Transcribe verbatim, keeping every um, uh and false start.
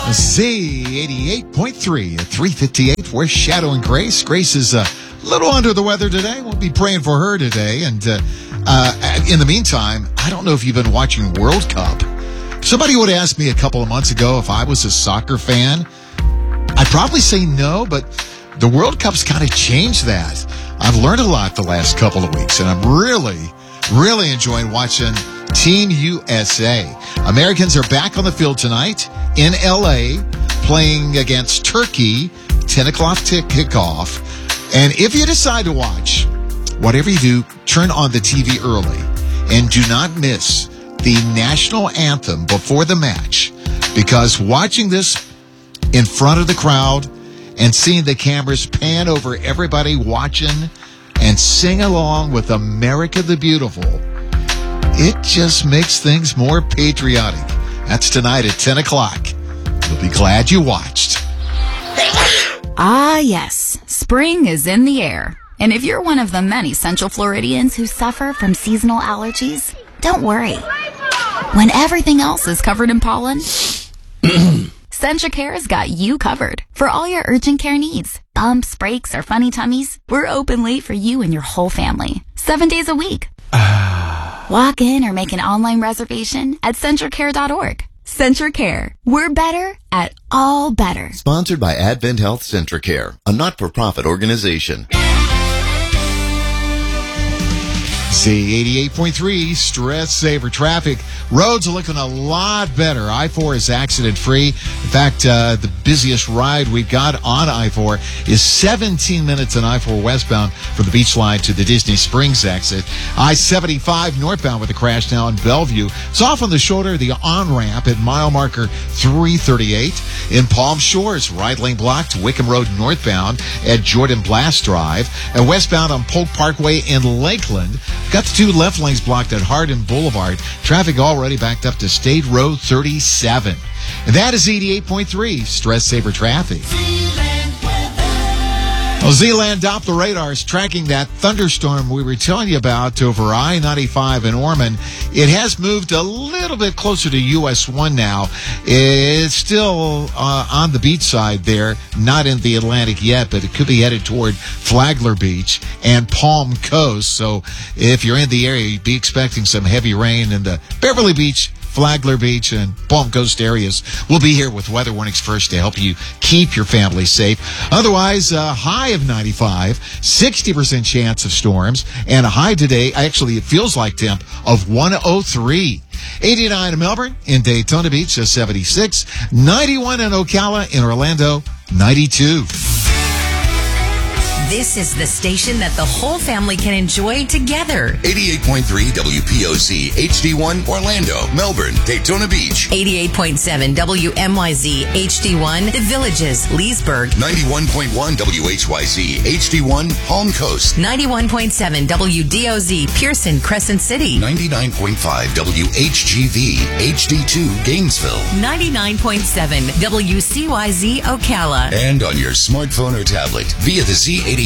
Z eighty-eight point three at three fifty-eight. We're Shadow and Grace. Grace is a little under the weather today. We'll be praying for her today. And uh, uh, in the meantime, I don't know if you've been watching World Cup. Somebody would ask me a couple of months ago if I was a soccer fan. I'd probably say no, but the World Cup's kind of changed that. I've learned a lot the last couple of weeks, and I'm really, really enjoying watching Team U S A. Americans are back on the field tonight in L A playing against Turkey, ten o'clock tick kickoff. And if you decide to watch, whatever you do, turn on the T V early and do not miss the national anthem before the match, because watching this in front of the crowd and seeing the cameras pan over everybody watching and sing along with America the Beautiful, it just makes things more patriotic. That's tonight at ten o'clock. You'll be glad you watched. Ah, yes. Spring is in the air. And if you're one of the many Central Floridians who suffer from seasonal allergies, don't worry. When everything else is covered in pollen, CentraCare's got you covered for all your urgent care needs. Bumps, breaks, or funny tummies, we're open late for you and your whole family. Seven days a week. Walk in or make an online reservation at CentraCare dot org. CentraCare. We're better at all better. Sponsored by Advent Health CentraCare, a not-for-profit organization. Z eighty-eight point three, Stress Saver Traffic. Roads are looking a lot better. I four is accident-free. In fact, uh, the busiest ride we've got on I four is seventeen minutes on I four westbound from the Beach Line to the Disney Springs exit. I seventy-five northbound with a crash now in Bellevue. It's off on the shoulder, the on-ramp at mile marker three thirty-eight. In Palm Shores, right lane blocked, Wickham Road northbound at Jordan Blast Drive. And westbound on Polk Parkway in Lakeland, got the two left lanes blocked at Hardin Boulevard. Traffic already backed up to State Road thirty-seven. And that is eighty-eight point three, Stress Saver Traffic. Well, Z-Land Doppler radar is tracking that thunderstorm we were telling you about over I ninety-five in Ormond. It has moved a little bit closer to U S one now. It's still uh, on the beach side there, not in the Atlantic yet, but it could be headed toward Flagler Beach and Palm Coast. So if you're in the area, you'd be expecting some heavy rain in the Beverly Beach, Flagler Beach, and Palm Coast areas. We'll be here with weather warnings first to help you keep your family safe. Otherwise, a high of ninety-five, sixty percent chance of storms, and a high today, actually it feels like temp, of one oh three. eighty-nine in Melbourne, in Daytona Beach, seventy-six, ninety-one in Ocala, in Orlando, ninety-two. This is the station that the whole family can enjoy together. eighty-eight point three W P O Z H D one Orlando, Melbourne, Daytona Beach. eighty-eight point seven W M Y Z H D one The Villages, Leesburg. ninety-one point one W H Y Z H D one Palm Coast. ninety-one point seven W D O Z Pearson, Crescent City. ninety-nine point five W H G V H D two Gainesville. ninety-nine point seven W C Y Z Ocala. And on your smartphone or tablet via the Z eighty-eight